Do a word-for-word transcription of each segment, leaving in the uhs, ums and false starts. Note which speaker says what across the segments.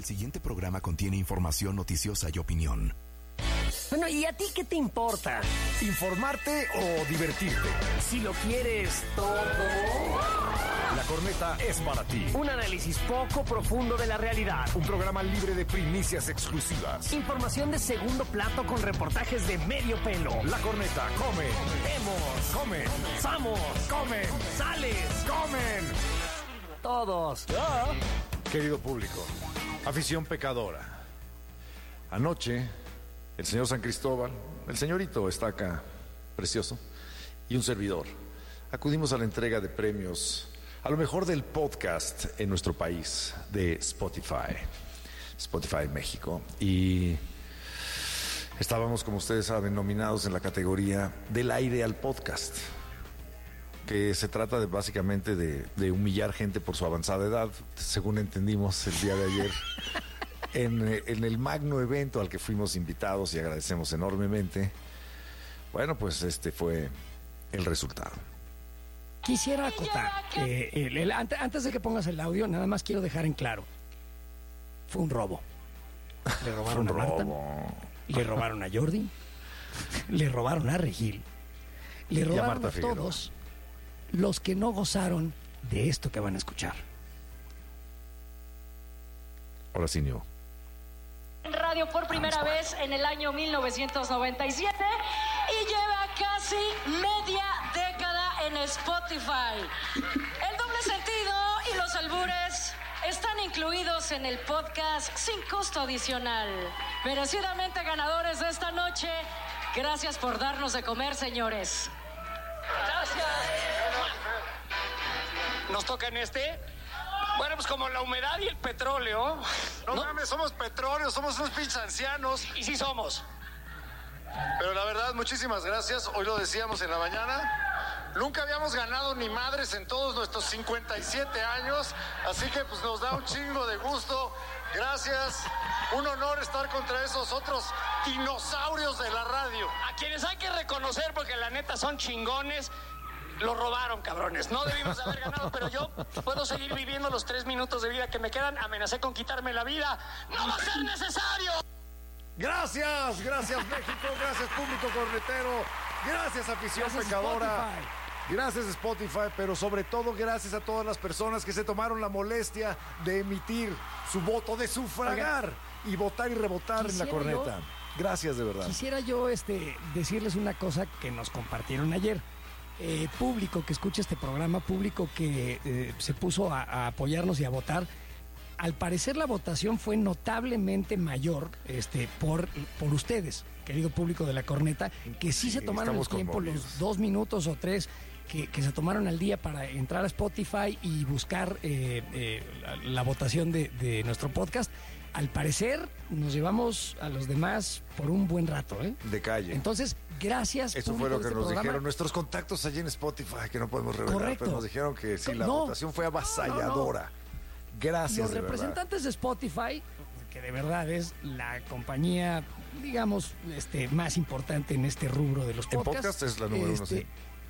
Speaker 1: El siguiente programa contiene información noticiosa y opinión.
Speaker 2: Bueno, ¿y a ti qué te importa?
Speaker 3: ¿Informarte o divertirte?
Speaker 2: Si lo quieres todo.
Speaker 3: La Corneta es para ti.
Speaker 2: Un análisis poco profundo de la realidad.
Speaker 3: Un programa libre de primicias exclusivas.
Speaker 2: Información de segundo plato con reportajes de medio pelo.
Speaker 3: La Corneta come.
Speaker 2: Vemos.
Speaker 3: Comen.
Speaker 2: Samos.
Speaker 3: Comen.
Speaker 2: Sales.
Speaker 3: Comen.
Speaker 2: Todos.
Speaker 3: Ah. Querido público, afición pecadora. Anoche, el señor San Cristóbal, el señorito está acá, precioso, y un servidor. Acudimos a la entrega de premios a lo mejor del podcast en nuestro país, de Spotify, Spotify México. Y estábamos, como ustedes saben, nominados en la categoría del aire al podcast, que se trata de básicamente de, de humillar gente por su avanzada edad, según entendimos el día de ayer. En, en el magno evento al que fuimos invitados y agradecemos enormemente. Bueno, pues este fue el resultado.
Speaker 2: Quisiera acotar, eh, el, el, antes, antes de que pongas el audio, nada más quiero dejar en claro. Fue un robo. Le robaron a Marta,
Speaker 3: robo.
Speaker 2: le robaron a Jordi, le robaron a Regil, le robaron a, a todos los que no gozaron de esto que van a escuchar.
Speaker 3: Ahora sí, Nio.
Speaker 4: En radio por primera vez en el año mil novecientos noventa y siete y lleva casi media década en Spotify. El doble sentido y los albures están incluidos en el podcast sin costo adicional. Merecidamente ganadores de esta noche, gracias por darnos de comer, señores.
Speaker 5: Gracias. ¿Nos toca en este? Bueno, pues como la humedad y el petróleo.
Speaker 6: No, no mames, somos petróleo, somos unos pinches ancianos.
Speaker 5: Y sí somos.
Speaker 6: Pero la verdad, muchísimas gracias. Hoy lo decíamos en la mañana. Nunca habíamos ganado ni madres en todos nuestros cincuenta y siete años. Así que pues nos da un chingo de gusto. Gracias. Un honor estar contra esos otros dinosaurios de la radio.
Speaker 5: A quienes hay que reconocer porque la neta son chingones. Lo robaron, cabrones. No debimos haber ganado, pero yo puedo seguir viviendo los tres minutos de vida que me quedan. Amenacé con quitarme la vida. ¡No va a ser necesario!
Speaker 3: Gracias, gracias México, gracias público cornetero, gracias afición
Speaker 2: Gracias,
Speaker 3: pecadora.
Speaker 2: Spotify.
Speaker 3: Gracias Spotify, pero sobre todo gracias a todas las personas que se tomaron la molestia de emitir su voto, de sufragar Oiga, y votar y rebotar en la corneta. Yo, gracias de verdad.
Speaker 2: Quisiera yo este, decirles una cosa que nos compartieron ayer. Eh, público que escucha este programa, público que eh, se puso a, a apoyarnos y a votar. Al parecer la votación fue notablemente mayor este, por, por ustedes, querido público de la corneta, que sí, sí se tomaron el tiempo, los dos minutos o tres que, que se tomaron al día para entrar a Spotify y buscar eh, eh, la, la votación de, de nuestro podcast. Al parecer nos llevamos a los demás por un buen rato, ¿eh?
Speaker 3: De calle.
Speaker 2: Entonces, gracias.
Speaker 3: Eso fue lo que
Speaker 2: este
Speaker 3: nos
Speaker 2: programa.
Speaker 3: dijeron nuestros contactos allí en Spotify, que no podemos revelar,
Speaker 2: Correcto.
Speaker 3: pero nos dijeron que sí, la
Speaker 2: no,
Speaker 3: votación fue avasalladora. No, no, no. Gracias.
Speaker 2: Los
Speaker 3: de
Speaker 2: representantes
Speaker 3: verdad.
Speaker 2: de Spotify, que de verdad es la compañía, digamos, este, más importante en este rubro de los podcasts.
Speaker 3: En podcast es la número
Speaker 2: este,
Speaker 3: uno, sí.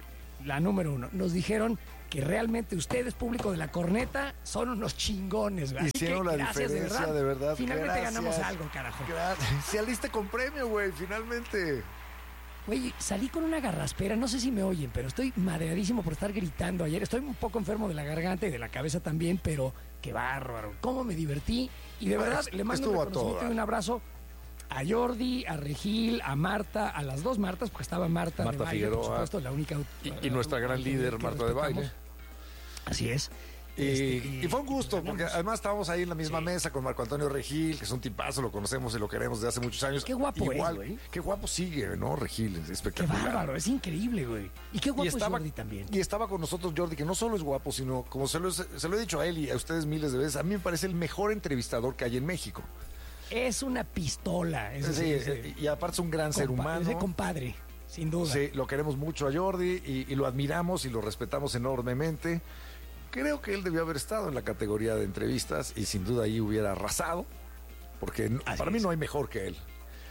Speaker 2: La número uno. Nos dijeron que realmente ustedes, público de la corneta, son unos chingones, ¿verdad?
Speaker 3: Hicieron la
Speaker 2: gracias,
Speaker 3: diferencia,
Speaker 2: de verdad.
Speaker 3: de verdad.
Speaker 2: Finalmente
Speaker 3: gracias.
Speaker 2: ganamos algo, carajo.
Speaker 3: Gracias. Se aliste con premio, güey, finalmente.
Speaker 2: Güey, salí con una garraspera, no sé si me oyen, pero estoy madreadísimo por estar gritando ayer. Estoy un poco enfermo de la garganta y de la cabeza también, pero qué bárbaro. Cómo me divertí. Y de verdad, le mando un reconocimiento y un abrazo a Jordi, a Regil, a Marta, a las dos Martas, porque estaba Marta,
Speaker 3: Marta
Speaker 2: de baile,
Speaker 3: Figueroa,
Speaker 2: por supuesto, la única.
Speaker 3: Y, y nuestra gran líder, Marta de baile.
Speaker 2: Así es.
Speaker 3: Y,
Speaker 2: este,
Speaker 3: y fue un gusto, porque además estábamos ahí en la misma sí. mesa con Marco Antonio Regil, que es un tipazo, lo conocemos y lo queremos desde hace muchos años.
Speaker 2: Qué guapo
Speaker 3: Igual,
Speaker 2: es, güey.
Speaker 3: Qué guapo sigue, ¿no? Regil, es espectacular.
Speaker 2: Qué bárbaro, es increíble, güey. Y qué guapo
Speaker 3: y estaba,
Speaker 2: es Jordi también.
Speaker 3: Y estaba con nosotros Jordi, que no solo es guapo, sino, como se lo, se lo he dicho a él y a ustedes miles de veces, a mí me parece el mejor entrevistador que hay en México.
Speaker 2: Es una pistola. Es
Speaker 3: sí,
Speaker 2: ese,
Speaker 3: y aparte es un gran ser humano.
Speaker 2: Ese compadre, sin duda.
Speaker 3: Sí, lo queremos mucho a Jordi y, y lo admiramos y lo respetamos enormemente. Creo que él debió haber estado en la categoría de entrevistas y sin duda ahí hubiera arrasado, porque Así para es. mí no hay mejor que él.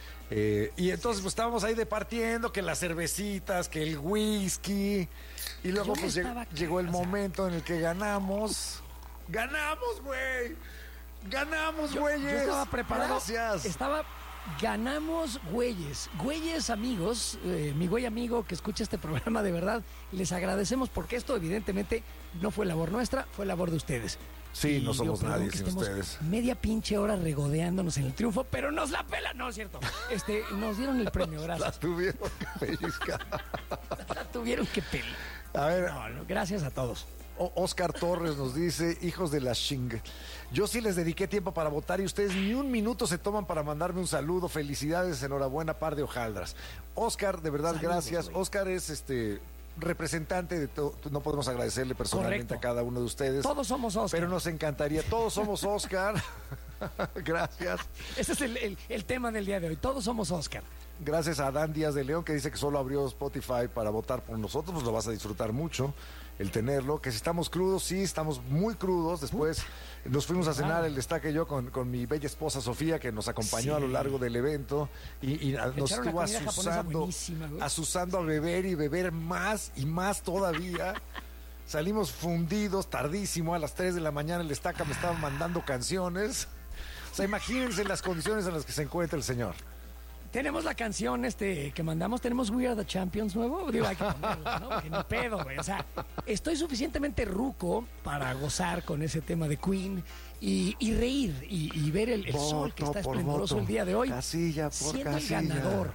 Speaker 3: Eh, y entonces pues, estábamos ahí departiendo que las cervecitas, que el whisky, y luego pues llegó, llegó el momento en el que ganamos. ¡Ganamos, güey! ¡Ganamos,
Speaker 2: Yo,
Speaker 3: güeyes!
Speaker 2: yo estaba preparado.
Speaker 3: Gracias.
Speaker 2: Estaba. Ganamos, güeyes. Güeyes amigos, eh, mi güey amigo que escucha este programa, de verdad, les agradecemos porque esto evidentemente no fue labor nuestra, fue labor de ustedes.
Speaker 3: Sí,
Speaker 2: Y
Speaker 3: no somos
Speaker 2: yo, perdón,
Speaker 3: nadie
Speaker 2: que
Speaker 3: sin
Speaker 2: estemos
Speaker 3: ustedes.
Speaker 2: Media pinche hora regodeándonos en el triunfo, pero nos la pela, no es cierto. Este, nos dieron el premio,
Speaker 3: La
Speaker 2: gracias.
Speaker 3: tuvieron que pellizcar.
Speaker 2: La tuvieron que pelar.
Speaker 3: A ver,
Speaker 2: No, no, gracias a todos.
Speaker 3: O- Oscar Torres nos dice, hijos de la ching. Yo sí les dediqué tiempo para votar y ustedes ni un minuto se toman para mandarme un saludo. Felicidades, enhorabuena, par de hojaldras. Oscar, de verdad,
Speaker 2: Saludos,
Speaker 3: gracias.
Speaker 2: güey.
Speaker 3: Oscar es este representante de todo. No podemos agradecerle personalmente
Speaker 2: Correcto.
Speaker 3: a cada uno de ustedes.
Speaker 2: Todos somos Oscar.
Speaker 3: Pero nos encantaría. Todos somos Oscar. Gracias.
Speaker 2: Ese es el, el- el tema del día de hoy. Todos somos Oscar.
Speaker 3: Gracias a Dan Díaz de León, que dice que solo abrió Spotify para votar por nosotros. Pues lo vas a disfrutar mucho el tenerlo. Que si estamos crudos, sí, estamos muy crudos. Después nos fuimos a cenar el Destaque y yo con, con mi bella esposa Sofía, que nos acompañó
Speaker 2: Sí.
Speaker 3: a lo largo del evento y, y a- nos
Speaker 2: echaron
Speaker 3: estuvo
Speaker 2: una comida japonesa
Speaker 3: asusando,
Speaker 2: buenísima, güey.
Speaker 3: asusando a beber y beber más y más todavía. Salimos fundidos, tardísimo, a las tres de la mañana el Destaca me estaba mandando canciones. O sea, imagínense las condiciones en las que se encuentra el señor.
Speaker 2: Tenemos la canción este que mandamos, tenemos We Are the Champions nuevo, digo, hay que ponerlo, ¿no? Porque ni pedo, güey. O sea, estoy suficientemente ruco para gozar con ese tema de Queen y, y reír y, y ver el, el sol que
Speaker 3: Voto
Speaker 2: está
Speaker 3: por
Speaker 2: esplendoroso
Speaker 3: voto,
Speaker 2: el día de hoy.
Speaker 3: casilla por
Speaker 2: siendo
Speaker 3: casilla.
Speaker 2: el ganador.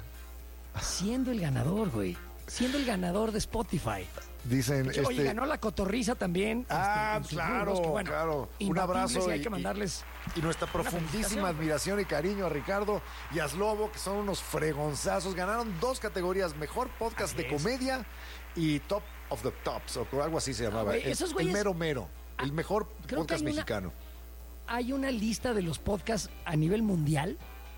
Speaker 2: Siendo el ganador, güey. Siendo el ganador de Spotify.
Speaker 3: Dicen,
Speaker 2: Que, Oye,
Speaker 3: este,
Speaker 2: ganó la cotorriza también.
Speaker 3: Ah,
Speaker 2: este, en sus
Speaker 3: claro,
Speaker 2: rubros, que, bueno,
Speaker 3: claro. Un
Speaker 2: imbatibles,
Speaker 3: abrazo
Speaker 2: y hay
Speaker 3: y-
Speaker 2: que mandarles.
Speaker 3: y nuestra profundísima
Speaker 2: felicitación,
Speaker 3: admiración y cariño a Ricardo y a Slobo, que son unos fregonzazos. Ganaron dos categorías, mejor podcast
Speaker 2: Así
Speaker 3: de
Speaker 2: es.
Speaker 3: comedia y Top of the Tops, o algo así se llamaba.
Speaker 2: güey,
Speaker 3: el,
Speaker 2: esos
Speaker 3: el
Speaker 2: güeyes-
Speaker 3: mero mero, el mejor
Speaker 2: creo que
Speaker 3: podcast
Speaker 2: hay una-
Speaker 3: mexicano.
Speaker 2: Hay una lista de los podcasts a nivel mundial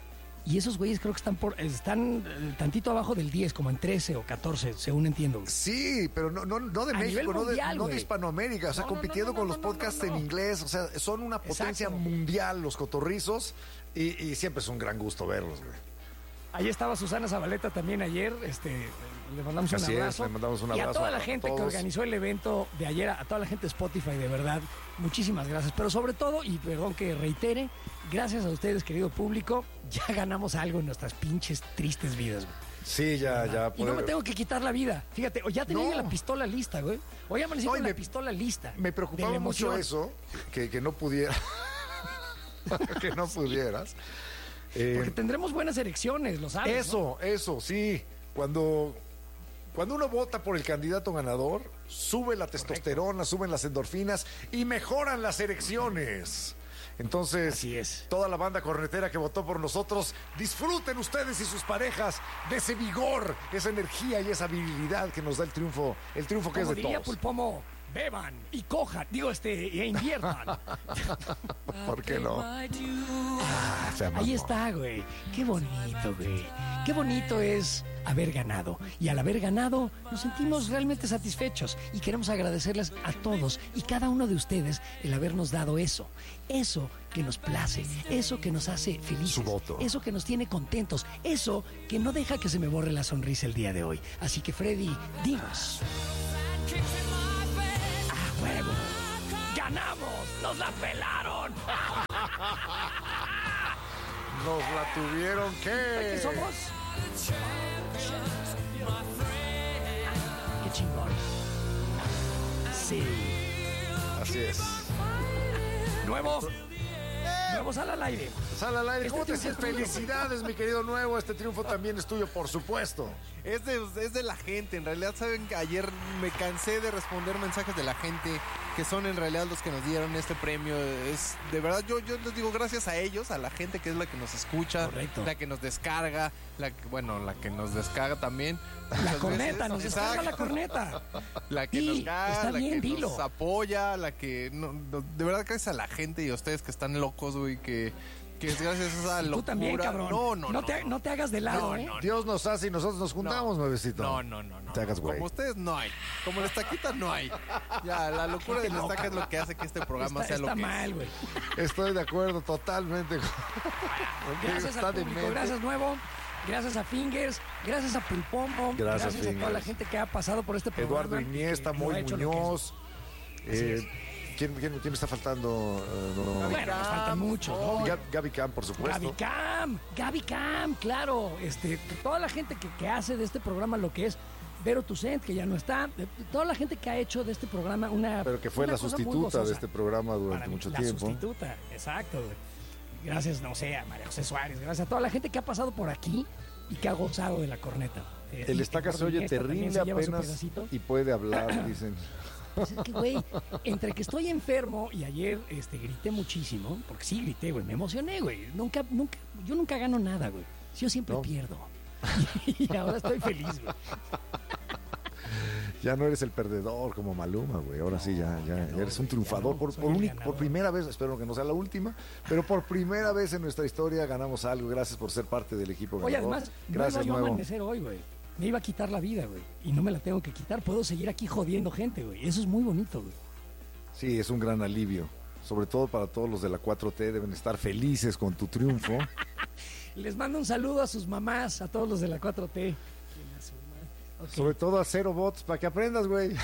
Speaker 2: y esos güeyes creo que están por están eh, tantito abajo del diez, como en trece o catorce, según entiendo. güey.
Speaker 3: Sí, pero no, no, no de
Speaker 2: A nivel
Speaker 3: México, no,
Speaker 2: mundial,
Speaker 3: de, no de
Speaker 2: güey.
Speaker 3: Hispanoamérica, o sea,
Speaker 2: No, no,
Speaker 3: compitiendo
Speaker 2: no, no,
Speaker 3: con
Speaker 2: no,
Speaker 3: los
Speaker 2: no, no,
Speaker 3: podcasts
Speaker 2: no, no.
Speaker 3: en inglés, o sea, son una potencia
Speaker 2: Exacto.
Speaker 3: mundial los cotorrizos y, y siempre es un gran gusto verlos, güey.
Speaker 2: Ahí estaba Susana Zabaleta también ayer, este, le mandamos
Speaker 3: Así
Speaker 2: un
Speaker 3: es,
Speaker 2: abrazo.
Speaker 3: le mandamos un
Speaker 2: Y a
Speaker 3: abrazo
Speaker 2: toda
Speaker 3: a-
Speaker 2: la
Speaker 3: a
Speaker 2: gente que
Speaker 3: todos.
Speaker 2: organizó el evento de ayer, a toda la gente de Spotify, de verdad, muchísimas gracias. Pero sobre todo, y perdón que reitere, gracias a ustedes, querido público, ya ganamos algo en nuestras pinches tristes vidas, güey.
Speaker 3: Sí, ya, ya.
Speaker 2: Y no me
Speaker 3: poder-
Speaker 2: tengo que quitar la vida. Fíjate, o ya tenía
Speaker 3: No.
Speaker 2: yo la pistola lista, güey. Hoy amanecí
Speaker 3: No, y
Speaker 2: con la
Speaker 3: me-
Speaker 2: pistola lista.
Speaker 3: Me
Speaker 2: de
Speaker 3: preocupaba
Speaker 2: la
Speaker 3: mucho
Speaker 2: emoción.
Speaker 3: eso, que, que no pudiera. que no pudieras. Eh,
Speaker 2: Porque tendremos buenas elecciones, lo sabes. ¿no?
Speaker 3: eso, eso, sí. Cuando, cuando uno vota por el candidato ganador, sube la testosterona, suben las endorfinas y mejoran las erecciones. Entonces,
Speaker 2: Así es.
Speaker 3: toda la banda cornetera que votó por nosotros, disfruten ustedes y sus parejas de ese vigor, esa energía y esa virilidad que nos da el triunfo, el triunfo que
Speaker 2: Como
Speaker 3: es de
Speaker 2: diría
Speaker 3: todos.
Speaker 2: Pulpomo, beban y cojan, digo, este, e inviertan.
Speaker 3: ¿Por qué no? Ah, se
Speaker 2: Ahí
Speaker 3: mamó.
Speaker 2: está, güey. Qué bonito, güey. Qué bonito es haber ganado. Y al haber ganado, nos sentimos realmente satisfechos. Y queremos agradecerles a todos y cada uno de ustedes el habernos dado eso. Eso que nos place. Eso que nos hace felices.
Speaker 3: Su voto.
Speaker 2: Eso que nos tiene contentos. Eso que no deja que se me borre la sonrisa el día de hoy. Así que, Freddy, dinos. ¡A huevo! ¡Ganamos! ¡Nos la pelaron!
Speaker 3: Nos la tuvieron
Speaker 2: ¿Qué
Speaker 3: que.
Speaker 2: somos? ¡Qué chingón! Sí.
Speaker 3: Así es.
Speaker 2: Nuevo. Nuevo sal al aire.
Speaker 3: Sal al aire.
Speaker 2: Este
Speaker 3: ¿Cómo te
Speaker 2: triunfo
Speaker 3: sientes?
Speaker 2: es tuyo.
Speaker 3: Felicidades, mi querido Nuevo. Este triunfo también es tuyo, por supuesto.
Speaker 7: Es de, es de la gente, en realidad saben que ayer me cansé de responder mensajes de la gente que son en realidad los que nos dieron este premio. Es de verdad, yo, yo les digo gracias a ellos, a la gente que es la que nos escucha,
Speaker 2: Correcto.
Speaker 7: la que nos descarga, la que, bueno, la que nos descarga también.
Speaker 2: La
Speaker 7: muchas
Speaker 2: corneta,
Speaker 7: veces.
Speaker 2: nos descarga la
Speaker 7: Exacto.
Speaker 2: corneta.
Speaker 7: La que
Speaker 2: Y
Speaker 7: nos caga,
Speaker 2: está
Speaker 7: la
Speaker 2: bien,
Speaker 7: que
Speaker 2: dilo.
Speaker 7: nos apoya, la que no, no, de verdad gracias a la gente y a ustedes que están locos, güey, que, que es gracias a esa locura.
Speaker 2: Tú también, cabrón.
Speaker 7: No, no, no.
Speaker 2: te,
Speaker 7: no.
Speaker 2: no te hagas de lado,
Speaker 7: No,
Speaker 2: ¿eh?
Speaker 7: no,
Speaker 3: Dios nos hace y nosotros nos juntamos, nuevecito.
Speaker 7: No, no, no, no.
Speaker 3: Te hagas güey.
Speaker 7: Como ustedes no hay. Como la estaquita no hay. Ya, la locura de la estaca es lo que hace que este programa
Speaker 2: Está,
Speaker 7: sea lo
Speaker 2: está
Speaker 7: que
Speaker 2: mal,
Speaker 7: es.
Speaker 2: güey.
Speaker 3: Estoy de acuerdo totalmente.
Speaker 2: Gracias
Speaker 3: Está
Speaker 2: al público,
Speaker 3: demente.
Speaker 2: gracias Nuevo, gracias a Fingers, gracias a Pulpombo,
Speaker 3: Gracias,
Speaker 2: a toda
Speaker 3: Fingers.
Speaker 2: la gente que ha pasado por este programa.
Speaker 3: Eduardo Iniesta,
Speaker 2: que lo
Speaker 3: Moy
Speaker 2: ha hecho lo que es.
Speaker 3: Muñoz. Eh, ¿quién, quién, quién me está faltando? Eh, no, no.
Speaker 2: Bueno, nos falta
Speaker 7: Cam.
Speaker 2: muchos, ¿no?
Speaker 3: Gab- Gaby Cam, por supuesto.
Speaker 2: Gaby Cam, Gaby Cam, claro. Este, toda la gente que, que hace de este programa lo que es Vero Tucent, que ya no está, de- toda la gente que ha hecho de este programa una
Speaker 3: Pero que fue
Speaker 2: una
Speaker 3: la
Speaker 2: cosa muy
Speaker 3: sustituta de
Speaker 2: gozosa.
Speaker 3: este programa durante
Speaker 2: Para mí,
Speaker 3: mucho
Speaker 2: la
Speaker 3: tiempo.
Speaker 2: sustituta, exacto, güey. Gracias, no sé, a María José Suárez, gracias a toda la gente que ha pasado por aquí y que ha gozado de la corneta. Eh,
Speaker 3: El
Speaker 2: y
Speaker 3: estaca
Speaker 2: que
Speaker 3: se oye
Speaker 2: Gordon Gesta también
Speaker 3: terrible
Speaker 2: se lleva su
Speaker 3: apenas
Speaker 2: pedacito.
Speaker 3: y puede hablar, dicen.
Speaker 2: Pues es que, güey, entre que estoy enfermo y ayer este, grité muchísimo, porque sí grité, güey, me emocioné, güey. Nunca, nunca, yo nunca gano nada, güey. Yo siempre
Speaker 3: No.
Speaker 2: pierdo. Y ahora estoy feliz, güey.
Speaker 3: Ya no eres el perdedor como Maluma, güey. Ahora sí, ya, ya,
Speaker 2: ya no,
Speaker 3: ya eres un
Speaker 2: güey,
Speaker 3: triunfador.
Speaker 2: ya no,
Speaker 3: por,
Speaker 2: soy
Speaker 3: por,
Speaker 2: el
Speaker 3: uni-
Speaker 2: ganador.
Speaker 3: por primera vez, espero que no sea la última, pero por primera vez en nuestra historia ganamos algo. Gracias por ser parte del equipo
Speaker 2: Oye,
Speaker 3: ganador.
Speaker 2: además,
Speaker 3: Gracias,
Speaker 2: no iba yo a
Speaker 3: nuevo.
Speaker 2: amanecer hoy, güey. Me iba a quitar la vida, güey. Y no me la tengo que quitar. Puedo seguir aquí jodiendo gente, güey. Eso es muy bonito, güey.
Speaker 3: Sí, es un gran alivio. Sobre todo para todos los de la cuatro T, deben estar felices con tu triunfo.
Speaker 2: Les mando un saludo a sus mamás, a todos los de la cuatro T. Ok.
Speaker 3: Sobre todo a Cero Bots, para que aprendas, güey.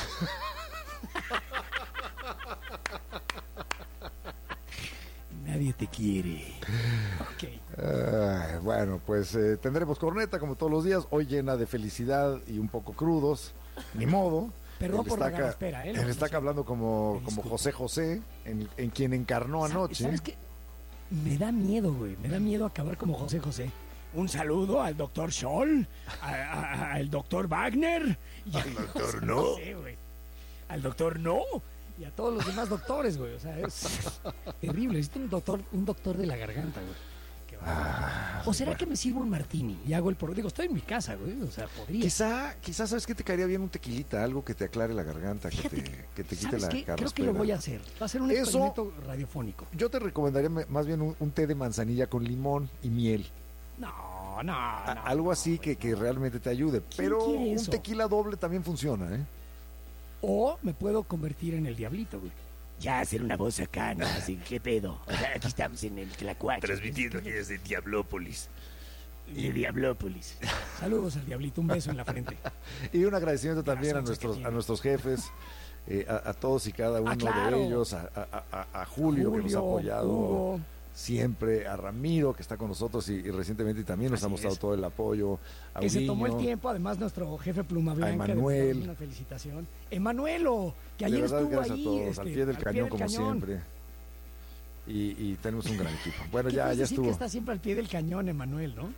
Speaker 2: Nadie te quiere. Ok.
Speaker 3: Ay, bueno, pues eh, tendremos corneta como todos los días, hoy llena de felicidad y un poco crudos, ni modo.
Speaker 2: Perdón
Speaker 3: El
Speaker 2: por la
Speaker 3: Estaca-
Speaker 2: garraspera, ¿eh? Lo-
Speaker 3: El
Speaker 2: lo
Speaker 3: Estaca
Speaker 2: sé.
Speaker 3: hablando como,
Speaker 2: Me
Speaker 3: como
Speaker 2: disculpo.
Speaker 3: José José, en, en quien encarnó
Speaker 2: ¿Sabes-
Speaker 3: anoche.
Speaker 2: ¿Sabes qué? Me da miedo, güey. Me da miedo acabar como José José. Un saludo al doctor Scholl, a- a- al doctor Wagner. Y al doctor No. sé, güey. Al doctor No. Y a todos los demás doctores, güey. O sea, es terrible. Necesito un doctor, un doctor de la garganta, güey. Qué bárbaro. ¿O será que me sirvo un martini y hago el por... Digo, estoy en mi casa, güey. O sea, podría.
Speaker 3: Quizá, quizá, ¿sabes qué te caería bien? Un tequilita, algo que te aclare la garganta, que
Speaker 2: Fíjate
Speaker 3: te,
Speaker 2: que-
Speaker 3: que te quite
Speaker 2: ¿sabes
Speaker 3: la
Speaker 2: qué? Creo que
Speaker 3: carraspera.
Speaker 2: lo voy a hacer. Va a ser un
Speaker 3: Eso-
Speaker 2: experimento radiofónico.
Speaker 3: Yo te recomendaría me- más bien un, un té de manzanilla con limón y miel.
Speaker 2: No, no,
Speaker 3: A-
Speaker 2: no.
Speaker 3: algo así
Speaker 2: no,
Speaker 3: que,
Speaker 2: güey,
Speaker 3: que
Speaker 2: no.
Speaker 3: realmente te ayude. Pero
Speaker 2: quiere
Speaker 3: un
Speaker 2: eso?
Speaker 3: tequila doble también funciona, ¿eh?
Speaker 2: O me puedo convertir en el diablito, güey. Ya hacer una voz acá, ¿no? Así, ¿qué pedo? O sea, aquí estamos en el Tlacuache.
Speaker 8: Transmitiendo aquí desde Diablópolis.
Speaker 2: De Diablópolis. Saludos al diablito, un beso en la frente.
Speaker 3: Y un agradecimiento también a
Speaker 2: Corazón
Speaker 3: nuestros,
Speaker 2: chiquitín.
Speaker 3: a nuestros jefes, eh, a, a todos y cada uno
Speaker 2: Ah, claro.
Speaker 3: de ellos, a, a- a- a Julio, que nos ha apoyado
Speaker 2: Hugo.
Speaker 3: siempre, a Ramiro que está con nosotros y, y recientemente también nos
Speaker 2: Así
Speaker 3: ha mostrado
Speaker 2: es.
Speaker 3: todo el apoyo, a
Speaker 2: Que se tomó el
Speaker 3: Uriño,
Speaker 2: tiempo, además nuestro jefe Pluma Blanca. de
Speaker 3: Emanuel.
Speaker 2: darle una felicitación. Emanuelo, que
Speaker 3: de
Speaker 2: ayer
Speaker 3: verdad
Speaker 2: estuvo
Speaker 3: gracias
Speaker 2: ahí.
Speaker 3: a todos,
Speaker 2: este,
Speaker 3: al pie del cañón como
Speaker 2: cañón.
Speaker 3: siempre. Y, y tenemos un gran equipo. Bueno,
Speaker 2: ¿Qué
Speaker 3: ya,
Speaker 2: puedes
Speaker 3: ya
Speaker 2: decir
Speaker 3: estuvo.
Speaker 2: que está siempre al pie del cañón, Emanuel, ¿no?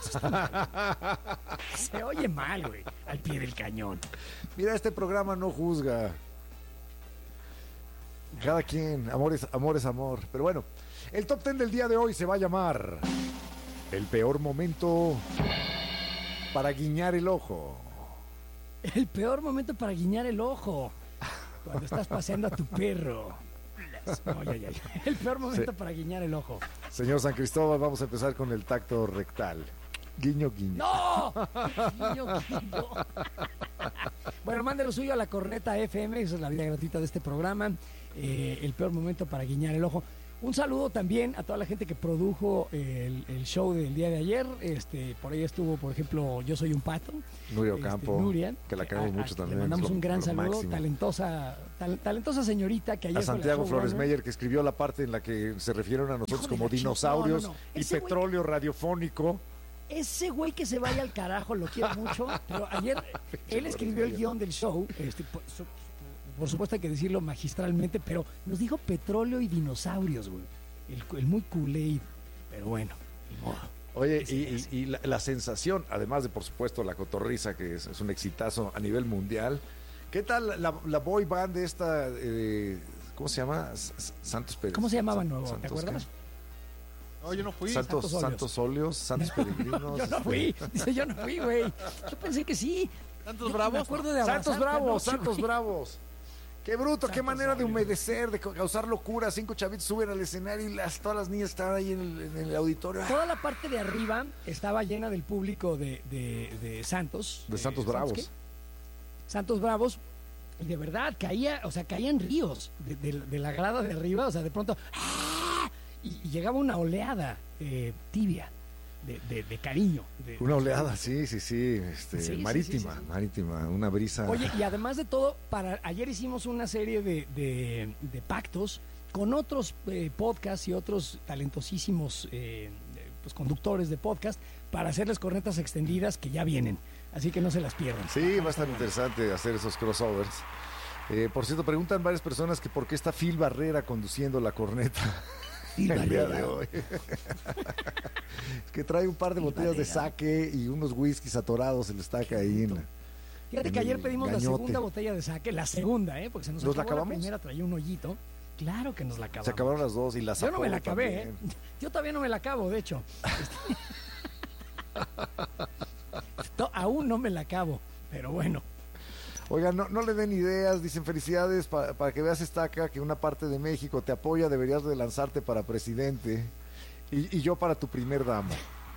Speaker 2: Se oye mal, güey. Al pie del cañón.
Speaker 3: Mira, este programa no juzga. Cada quien, amor es, amor es amor. Pero bueno, el top ten del día de hoy se va a llamar El peor momento para guiñar el ojo.
Speaker 2: El peor momento para guiñar el ojo. Cuando estás paseando a tu perro. Ay, ay, ay. El peor momento
Speaker 3: Sí.
Speaker 2: para guiñar el ojo.
Speaker 3: Señor San Cristóbal, vamos a empezar con el tacto rectal. Guiño, guiño.
Speaker 2: ¡No! Guiño, guiño. Bueno, mande lo suyo a la Corneta F M, esa es la vida gratuita de este programa. Eh, el peor momento para guiñar el ojo. Un saludo también a toda la gente que produjo el, el show del día de ayer. Este, por ahí estuvo, por ejemplo, Yo Soy un Pato.
Speaker 3: Nuria
Speaker 2: Este,
Speaker 3: Ocampo,
Speaker 2: Nuria,
Speaker 3: que la queremos
Speaker 2: a- a-
Speaker 3: mucho también.
Speaker 2: Le mandamos
Speaker 3: es lo-
Speaker 2: un gran
Speaker 3: lo
Speaker 2: saludo,
Speaker 3: máximo.
Speaker 2: talentosa, tal- talentosa señorita que ayer
Speaker 3: A
Speaker 2: fue la
Speaker 3: Santiago Flores
Speaker 2: showrunner.
Speaker 3: Meyer, que escribió la parte en la que se refieren a nosotros
Speaker 2: Hijo de
Speaker 3: como
Speaker 2: la chi-
Speaker 3: dinosaurios
Speaker 2: no, no, no.
Speaker 3: y
Speaker 2: Ese güey-
Speaker 3: petróleo radiofónico.
Speaker 2: Ese güey que se vaya al carajo, lo quiero mucho. Pero ayer él escribió el guión del show. Este, por, su- por supuesto hay que decirlo magistralmente, pero nos dijo petróleo y dinosaurios, güey. El, el muy Kool-Aid. Pero bueno, ni modo.
Speaker 3: Oye,
Speaker 2: Sí,
Speaker 3: y,
Speaker 2: sí.
Speaker 3: y- y la, la sensación, además de por supuesto la cotorriza, que es, es un exitazo a nivel mundial. ¿Qué tal la, la boy band de esta, eh, ¿cómo se llama? S- S- Santos Pérez.
Speaker 2: ¿Cómo se llamaba
Speaker 3: San-
Speaker 2: nuevo? ¿Te
Speaker 3: Santos,
Speaker 2: acuerdas?
Speaker 7: No, yo no fui.
Speaker 3: ¿qué? Santos,
Speaker 2: Santos Óleos.
Speaker 3: Santos Óleos, Santos Peregrinos.
Speaker 2: Yo no
Speaker 3: este,
Speaker 2: fui. Dice, yo no fui, güey. Yo pensé que sí.
Speaker 7: ¿Tantos
Speaker 2: Yo
Speaker 7: bravos?
Speaker 2: Me acuerdo de
Speaker 3: Santos
Speaker 2: Abrazarte
Speaker 3: Bravos,
Speaker 2: anoche,
Speaker 3: Santos
Speaker 2: güey.
Speaker 3: Bravos. Qué bruto, qué
Speaker 2: Santos
Speaker 3: manera de
Speaker 2: Óleos.
Speaker 3: humedecer, de ca- causar locura. Cinco chavitos suben al escenario y las, todas las niñas estaban ahí en el, en el auditorio.
Speaker 2: Toda la parte de arriba estaba llena del público de, de, de Santos.
Speaker 3: De
Speaker 2: eh,
Speaker 3: Santos Bravos.
Speaker 2: qué? Santos Bravos. Y de verdad, caía, o sea, caían ríos de, de- de la grada de arriba. O sea, de pronto. ¡ah! Y, y llegaba una oleada eh, tibia de, de- de cariño. de-
Speaker 3: Una oleada, sí, sí, sí, este,
Speaker 2: Sí, sí,
Speaker 3: marítima,
Speaker 2: sí, sí, sí.
Speaker 3: marítima, una brisa.
Speaker 2: Oye, y además de todo, para ayer hicimos una serie de, de- de pactos con otros eh, podcasts y otros talentosísimos eh, pues, conductores de podcast para hacerles cornetas extendidas que ya vienen. Así que no se las pierdan.
Speaker 3: Sí, va a estar interesante hacer esos crossovers. Eh, por cierto, preguntan varias personas que por qué está Phil Barrera conduciendo la corneta
Speaker 2: Phil
Speaker 3: el día
Speaker 2: Barrera.
Speaker 3: de hoy. Es que trae un par de
Speaker 2: Phil
Speaker 3: botellas de
Speaker 2: Barrera.
Speaker 3: sake y unos whiskies atorados, se le está acá ahí en la-
Speaker 2: Fíjate
Speaker 3: en
Speaker 2: que ayer
Speaker 3: el
Speaker 2: pedimos la
Speaker 3: gañote.
Speaker 2: segunda botella de sake, la segunda, ¿eh? Porque se nos,
Speaker 3: ¿Nos la
Speaker 2: acabó la
Speaker 3: acabamos?
Speaker 2: primera, traía un hoyito. Claro que nos la acabamos.
Speaker 3: Se acabaron las dos y la
Speaker 2: Yo no me la
Speaker 3: Sapporo
Speaker 2: acabé, ¿eh?
Speaker 3: también.
Speaker 2: Yo todavía no me la acabo, de hecho. No, aún no me la acabo, pero bueno.
Speaker 3: Oigan, no, no le den ideas, dicen felicidades pa- para que veas esta acá que una parte de México te apoya, deberías de lanzarte para presidente y, y yo para tu primer dama.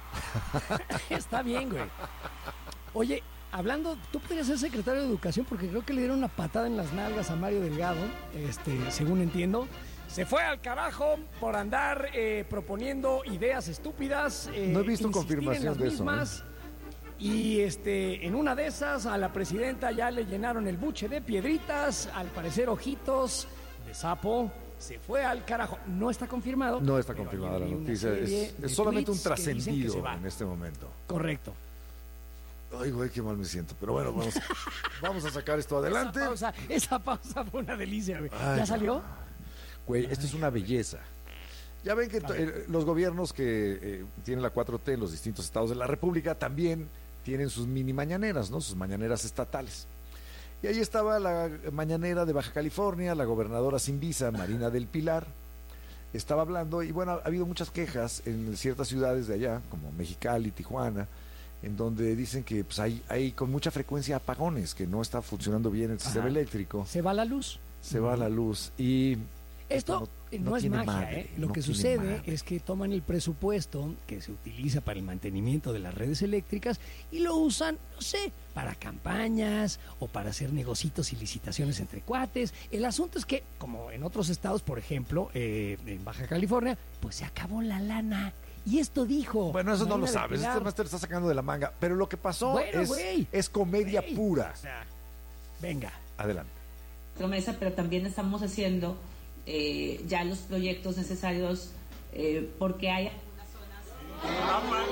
Speaker 2: Está bien, güey. Oye, hablando, tú podrías ser secretario de Educación porque creo que le dieron una patada en las nalgas a Mario Delgado, este, según entiendo. Se fue al carajo por andar eh, proponiendo ideas estúpidas. eh,
Speaker 3: No he visto
Speaker 2: insistir
Speaker 3: confirmación
Speaker 2: en las
Speaker 3: de eso,
Speaker 2: mismas. Y este, en una de esas a la presidenta ya le llenaron el buche de piedritas, al parecer ojitos de sapo. Se fue al carajo. No está confirmado.
Speaker 3: No está
Speaker 2: pero
Speaker 3: confirmada la
Speaker 2: ayer vi una
Speaker 3: noticia,
Speaker 2: serie
Speaker 3: es,
Speaker 2: de
Speaker 3: es solamente un
Speaker 2: tweets que dicen que
Speaker 3: trascendido
Speaker 2: se va.
Speaker 3: en este momento.
Speaker 2: Correcto.
Speaker 3: Ay, güey, qué mal me siento, pero bueno, vamos, vamos a sacar esto adelante.
Speaker 2: Esa pausa, esa pausa fue una delicia, güey.
Speaker 3: Ay,
Speaker 2: ¿Ya salió?
Speaker 3: Güey, esto es una belleza. Ya ven que to- eh, los gobiernos que eh, tienen la cuatro T en los distintos estados de la República también tienen sus mini mañaneras, ¿no? Sus mañaneras estatales. Y ahí estaba la mañanera de Baja California, la gobernadora sin visa, Marina del Pilar, estaba hablando, y bueno, ha habido muchas quejas en ciertas ciudades de allá, como Mexicali, Tijuana, en donde dicen que pues, hay, hay con mucha frecuencia apagones, que no está funcionando bien el sistema
Speaker 2: Ajá.
Speaker 3: eléctrico,
Speaker 2: ¿Se va la luz?
Speaker 3: se va la luz y...
Speaker 2: Esto no,
Speaker 3: no
Speaker 2: es
Speaker 3: tiene
Speaker 2: magia,
Speaker 3: madre,
Speaker 2: ¿eh? Lo
Speaker 3: no
Speaker 2: que
Speaker 3: tiene
Speaker 2: sucede
Speaker 3: madre.
Speaker 2: es que toman el presupuesto que se utiliza para el mantenimiento de las redes eléctricas y lo usan, no sé, para campañas o para hacer negocitos y licitaciones entre cuates. El asunto es que, como en otros estados, por ejemplo, eh, en Baja California, pues se acabó la lana. Y esto dijo.
Speaker 3: Bueno, eso no lo
Speaker 2: Marina del
Speaker 3: sabes,
Speaker 2: Pilar.
Speaker 3: este máster está sacando de la manga, pero lo que pasó
Speaker 2: Bueno,
Speaker 3: es,
Speaker 2: güey.
Speaker 3: es comedia
Speaker 2: Güey.
Speaker 3: pura.
Speaker 2: O sea, venga.
Speaker 3: Adelante.
Speaker 9: Promesa, pero también estamos haciendo eh, ya los proyectos necesarios eh, porque hay algunas zonas.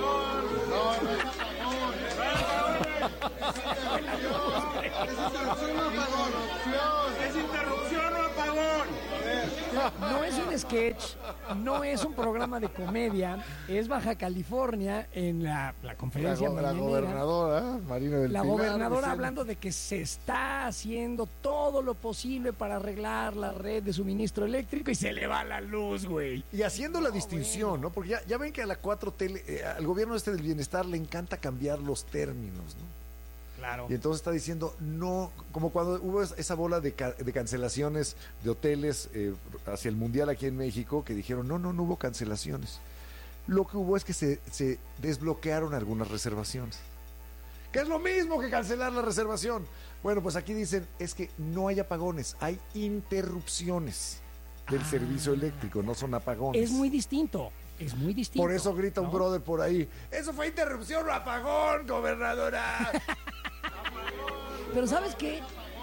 Speaker 8: ¿Es interrupción o apagón?
Speaker 2: No es un sketch, no es un programa de comedia, es Baja California en la, la
Speaker 3: La,
Speaker 2: conferencia
Speaker 3: go- la
Speaker 2: mañanera.
Speaker 3: gobernadora, Marina del
Speaker 2: La
Speaker 3: Pilar,
Speaker 2: gobernadora
Speaker 3: diciendo-
Speaker 2: hablando de que se está haciendo todo lo posible para arreglar la red de suministro eléctrico y se le va la luz, güey.
Speaker 3: Y haciendo la distinción, ¿no? Porque ya, ya ven que a la cuatro T, le- eh, al gobierno este del bienestar le encanta cambiar los términos, ¿no?
Speaker 2: Claro.
Speaker 3: Y entonces está diciendo, no, como cuando hubo es- esa bola de, ca- de cancelaciones de hoteles eh, hacia el Mundial aquí en México, que dijeron, no, no, no hubo cancelaciones. Lo que hubo es que se, se desbloquearon algunas reservaciones. Que es lo mismo que cancelar la reservación. Bueno, pues aquí dicen, es que no hay apagones, hay interrupciones del
Speaker 2: Ah.
Speaker 3: servicio eléctrico, no son apagones.
Speaker 2: Es muy distinto, es muy distinto.
Speaker 3: Por eso grita un
Speaker 2: ¿no?
Speaker 3: brother por ahí, eso fue interrupción o apagón, gobernadora.
Speaker 2: Pero ¿sabes qué?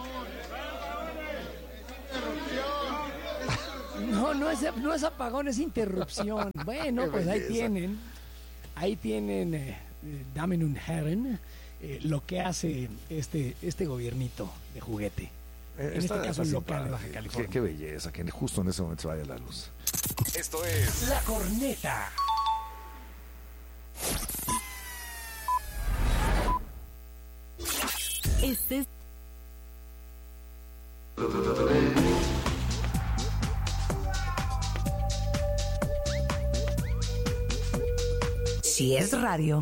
Speaker 2: No, no es, no es apagón, es interrupción. Bueno,
Speaker 3: Qué
Speaker 2: pues ahí
Speaker 3: belleza.
Speaker 2: tienen, ahí tienen, eh, eh, Damen und Herren, eh, lo que hace este, este gobiernito de juguete.
Speaker 3: Eh,
Speaker 2: En
Speaker 3: está-
Speaker 2: este caso
Speaker 3: está
Speaker 2: el local de
Speaker 3: simpático.
Speaker 2: Baja
Speaker 3: Qué,
Speaker 2: California.
Speaker 3: qué belleza, que justo en ese momento se vaya la luz.
Speaker 1: Esto es
Speaker 2: La corneta.
Speaker 10: Este es si es radio,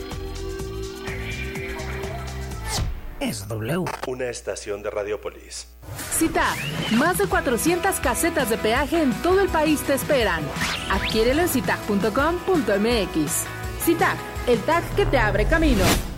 Speaker 10: es W.
Speaker 11: Una estación de Radiopolis.
Speaker 10: Cita, más de cuatrocientas casetas de peaje en todo el país te esperan. Adquiérelo en citag punto com punto m x. Citag, el tag que te abre camino.